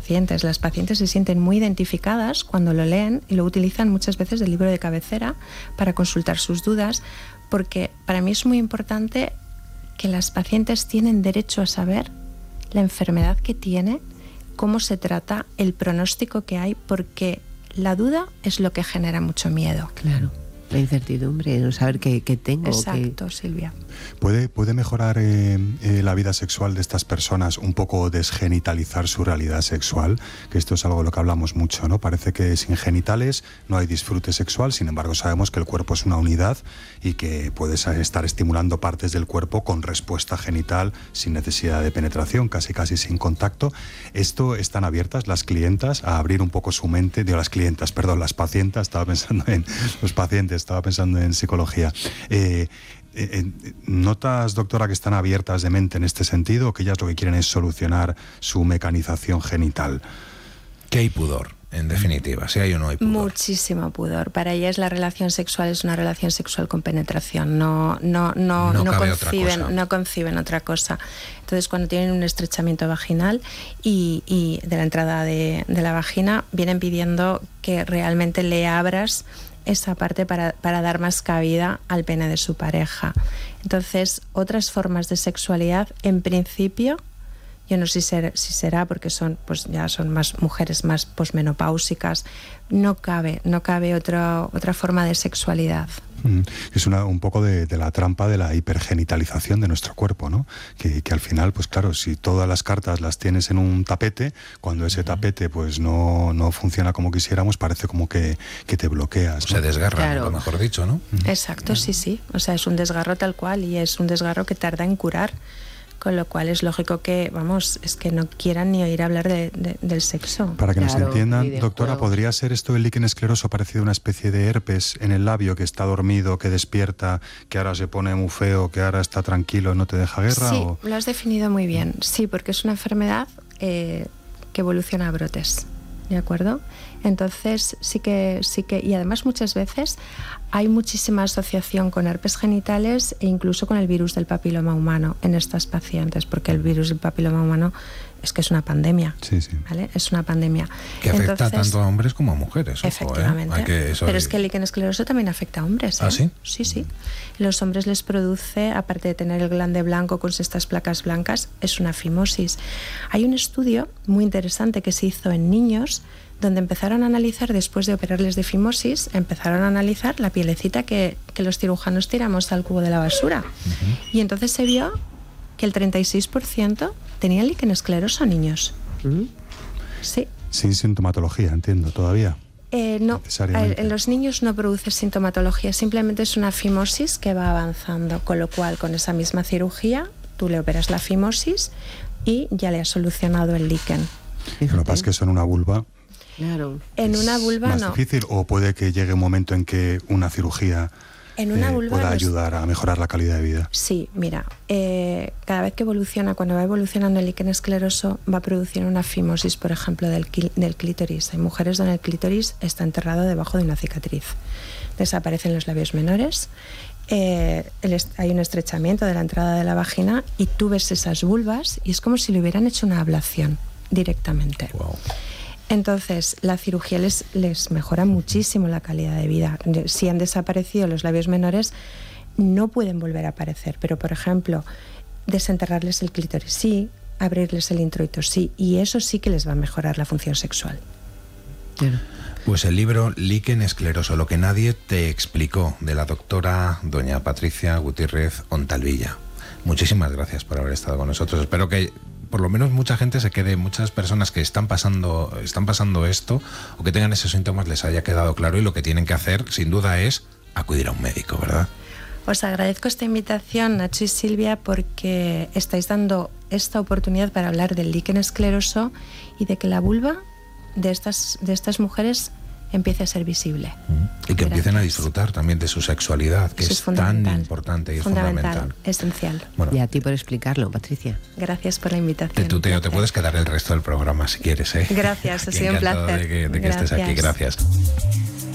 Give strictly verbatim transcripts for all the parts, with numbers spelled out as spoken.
pacientes. Las pacientes se sienten muy identificadas cuando lo leen y lo utilizan muchas veces del libro de cabecera para consultar sus dudas, porque para mí es muy importante que las pacientes tienen derecho a saber la enfermedad que tiene, cómo se trata, el pronóstico que hay, porque la duda es lo que genera mucho miedo. Claro, la incertidumbre, no saber qué, qué tengo. Exacto, qué... Silvia. ¿Puede, puede mejorar eh, eh, la vida sexual de estas personas un poco desgenitalizar su realidad sexual? Que esto es algo de lo que hablamos mucho, ¿no? Parece que sin genitales no hay disfrute sexual, sin embargo sabemos que el cuerpo es una unidad y que puedes estar estimulando partes del cuerpo con respuesta genital sin necesidad de penetración, casi casi sin contacto. ¿Esto están abiertas las clientas a abrir un poco su mente? Digo, las clientas, perdón, las pacientes, estaba pensando en los pacientes, estaba pensando en psicología. Eh, Eh, ¿Notas, doctora, que están abiertas de mente en este sentido o que ellas lo que quieren es solucionar su mecanización genital? Que hay pudor, en definitiva, si hay o no hay pudor. Muchísimo pudor. Para ellas la relación sexual es una relación sexual con penetración, no, no, no, no, no, cabe conciben, otra cosa. no conciben otra cosa. Entonces, cuando tienen un estrechamiento vaginal y, y de la entrada de, de la vagina, vienen pidiendo que realmente le abras esa parte para, para dar más cabida al pene de su pareja. Entonces, otras formas de sexualidad, en principio, yo no sé si, ser, si será porque son, pues ya son más mujeres más posmenopáusicas, no cabe, no cabe otro, otra forma de sexualidad. Mm, es una, un poco de, de la trampa de la hipergenitalización de nuestro cuerpo, ¿no? Que, que al final, pues claro, si todas las cartas las tienes en un tapete, cuando ese tapete pues no, no funciona como quisiéramos, parece como que, que te bloqueas, ¿no? Se desgarra, Claro. lo mejor dicho, ¿no? Exacto, sí, sí. O sea, es un desgarro tal cual y es un desgarro que tarda en curar. Con lo cual es lógico que, vamos, es que no quieran ni oír hablar de, de, del sexo. Para que Claro, nos entiendan, y de doctora, juegos. ¿podría ser esto el líquen escleroso parecido a una especie de herpes en el labio que está dormido, que despierta, que ahora se pone muy feo, que ahora está tranquilo, no te deja guerra? Sí, ¿o? lo has definido muy bien. Sí, porque es una enfermedad eh, que evoluciona a brotes, ¿de acuerdo? Entonces sí que, sí que, y además muchas veces hay muchísima asociación con herpes genitales e incluso con el virus del papiloma humano en estas pacientes, porque el virus del papiloma humano es que es una pandemia, Sí, sí. ¿vale? Es una pandemia. Que afecta Entonces, tanto a hombres como a mujeres. Ojo, efectivamente. ¿eh? Hay que, eso Pero hay- es que el líquen escleroso también afecta a hombres. ¿eh? ¿Ah, sí? Sí, sí. Los hombres les produce, aparte de tener el glande blanco con estas placas blancas, es una fimosis. Hay un estudio muy interesante que se hizo en niños donde empezaron a analizar, después de operarles de fimosis, empezaron a analizar la pielecita que, que los cirujanos tiramos al cubo de la basura. Uh-huh. Y entonces se vio que el treinta y seis por ciento tenían líquen escleroso niños. ¿Mm? Sí. Sin sintomatología, entiendo, todavía. Eh, no, Necesariamente. en los niños no produce sintomatología, simplemente es una fimosis que va avanzando, con lo cual con esa misma cirugía tú le operas la fimosis y ya le has solucionado el líquen. Lo que pasa es que eso en una vulva Claro. En es una vulva más no. difícil, o puede que llegue un momento en que una cirugía En una eh, vulva pueda no es- ayudar a mejorar la calidad de vida. Sí, mira, eh, cada vez que evoluciona, cuando va evolucionando el líquen escleroso, va a producir una fimosis, por ejemplo, del, cl- del clítoris. Hay mujeres donde el clítoris está enterrado debajo de una cicatriz. Desaparecen los labios menores, eh, el est- hay un estrechamiento de la entrada de la vagina y tú ves esas vulvas y es como si le hubieran hecho una ablación directamente. Wow. Entonces, la cirugía les, les mejora muchísimo la calidad de vida. Si han desaparecido los labios menores, no pueden volver a aparecer. Pero, por ejemplo, desenterrarles el clítoris sí, abrirles el introito sí, y eso sí que les va a mejorar la función sexual. Claro. Pues el libro Líquen escleroso, lo que nadie te explicó, de la doctora doña Patricia Gutiérrez Ontalvilla. Muchísimas gracias por haber estado con nosotros. Espero que por lo menos mucha gente se quede, muchas personas que están pasando, están pasando esto o que tengan esos síntomas les haya quedado claro, y lo que tienen que hacer, sin duda, es acudir a un médico, ¿verdad? Os agradezco esta invitación, Nacho y Silvia, porque estáis dando esta oportunidad para hablar del líquen escleroso y de que la vulva de estas, de estas mujeres empiece a ser visible. Y que Gracias. empiecen a disfrutar también de su sexualidad, que Eso es, es fundamental. tan importante y es fundamental, fundamental. esencial. Bueno, Y a ti por explicarlo, Patricia. Gracias por la invitación. te tuteo, te Gracias. puedes quedar el resto del programa si quieres, ¿eh? Gracias, ha Aquí sido un encantado placer. de que, de que estés aquí, Gracias. gracias.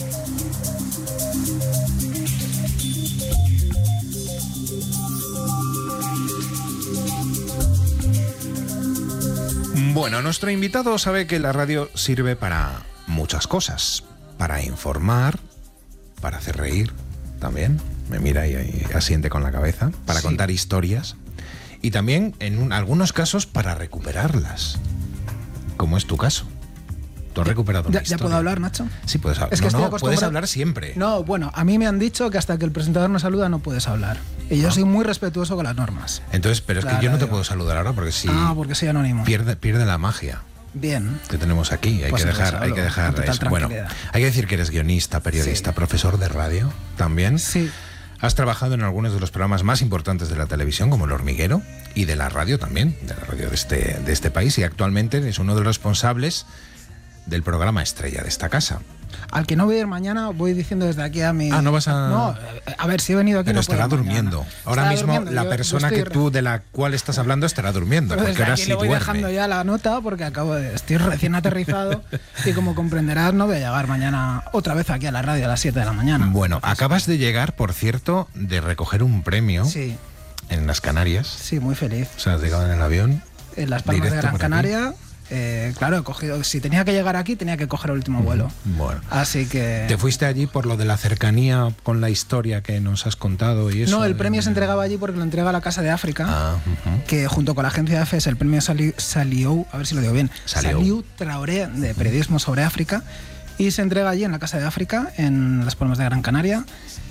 Bueno. Bueno, nuestro invitado sabe que la radio sirve para muchas cosas. Para informar, para hacer reír también. Me mira y, y asiente con la cabeza. Para sí. contar historias. Y también, en un, algunos casos, para recuperarlas. Como es tu caso. ¿Tú has recuperado una ¿Ya, historia? ¿Ya puedo hablar, Nacho? Sí, puedes hablar. Es que no, estoy no, acostumbrado... puedes hablar siempre. No, bueno, a mí me han dicho que hasta que el presentador no saluda no puedes hablar. Y yo ah. soy muy respetuoso con las normas. Entonces, pero es claro, que yo no te digo. puedo saludar ahora porque si... Ah, porque soy anónimo. Pierde, pierde la magia. Bien. Que tenemos aquí. Hay pues que dejar, hay que dejar eso. Bueno, hay que decir que eres guionista, periodista, sí. profesor de radio también. Sí. Has trabajado en algunos de los programas más importantes de la televisión, como El Hormiguero, y de la radio también, de la radio de este, de este país, y actualmente eres uno de los responsables del programa estrella de esta casa. Al que no voy a ir mañana, voy diciendo desde aquí a mi... Ah, no vas a... No, a ver, si he venido aquí Pero no estará puedo ir durmiendo. mañana. Ahora estará mismo durmiendo. la Yo, persona yo que estoy... tú, de la cual estás hablando estará durmiendo. Pero porque ahora aquí sí le voy duerme. dejando ya la nota porque acabo de... Estoy recién aterrizado y como comprenderás no voy a llegar mañana otra vez aquí a la radio a las siete de la mañana. Bueno, acabas de llegar, por cierto, de recoger un premio sí. en las Canarias. Sí, muy feliz. O sea, has llegado en el avión. En Las Palmas de Gran Canaria. Eh, claro, he cogido, si tenía que llegar aquí, tenía que coger el último vuelo. Bueno. Así que... ¿Te fuiste allí por lo de la cercanía con la historia que nos has contado y eso? No, el de... premio se entregaba allí porque lo entrega la Casa de África, ah, uh-huh. que junto con la agencia de A F E es el premio Saliu, Saliu a ver si lo digo bien, Saliu, Saliu Traoré de periodismo sobre África, y se entrega allí en la Casa de África, en Las Palmas de Gran Canaria.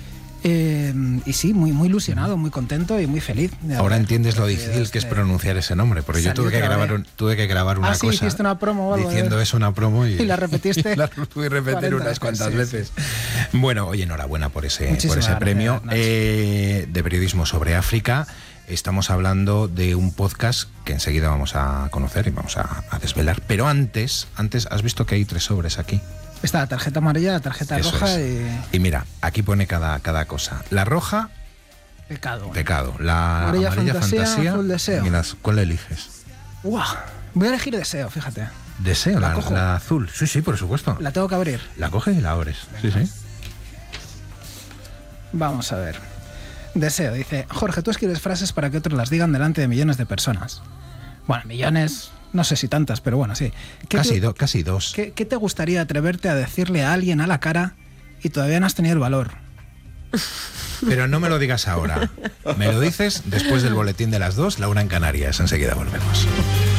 Eh, y sí, muy, muy ilusionado, muy contento y muy feliz. Ahora entiendes lo difícil que es pronunciar ese nombre, porque yo tuve que, grabar un, tuve que grabar una ah, sí, cosa hiciste una promo o algo, diciendo eso, una promo, y, y la repetiste. Y la tuve que repetir unas cuantas sí, veces. Sí. Bueno, oye, enhorabuena por ese, por ese premio eh, de periodismo sobre África. Estamos hablando de un podcast que enseguida vamos a conocer y vamos a, a desvelar. Pero antes, antes, ¿has visto que hay tres sobres aquí? Está la tarjeta amarilla, la tarjeta Eso roja es. y... Y mira, aquí pone cada, cada cosa. La roja... Pecado. Pecado. La amarilla, amarilla fantasía, fantasía. azul deseo. Mira, ¿cuál eliges? Uah, voy a elegir deseo, fíjate. ¿Deseo? La, la, la azul. Sí, sí, por supuesto. La tengo que abrir. La coges y la abres. Venga. Sí, sí. Vamos a ver. Deseo, dice, Jorge, tú escribes frases para que otros las digan delante de millones de personas. Bueno, millones... No sé si tantas, pero bueno, sí. Casi, te, do, casi dos. ¿qué, ¿Qué te gustaría atreverte a decirle a alguien a la cara y todavía no has tenido el valor? Pero no me lo digas ahora. Me lo dices después del boletín de las dos, La Una en Canarias. Enseguida volvemos.